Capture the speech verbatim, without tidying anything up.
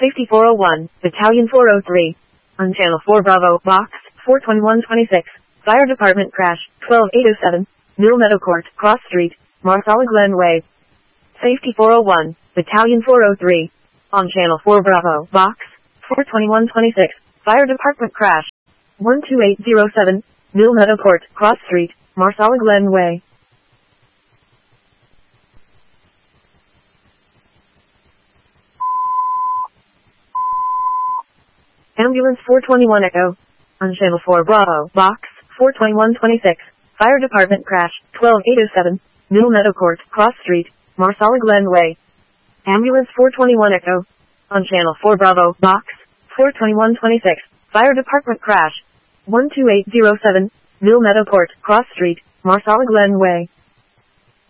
Safety four oh one, Battalion four oh three. On Channel four Bravo, Box four twenty-one twenty-six. Fire Department crash, twelve eight oh seven. Mill Meadow Court, Cross Street, Marsala Glen Way. Safety four oh one, Battalion four oh three. On Channel four Bravo, Box four twenty-one twenty-six. Fire Department crash, one two eight oh seven. Mill Meadow Court, Cross Street, Marsala Glen Way. Ambulance four twenty-one Echo. On Channel four Bravo, Box four twenty-one twenty-six. Fire Department crash, twelve eight oh seven. Mill Meadow Court, Cross Street, Marsala Glen Way. Ambulance four twenty-one Echo. On Channel four Bravo, Box four twenty-one twenty-six. Fire Department crash, one two eight oh seven. Mill Meadow Court, Cross Street, Marsala Glen Way.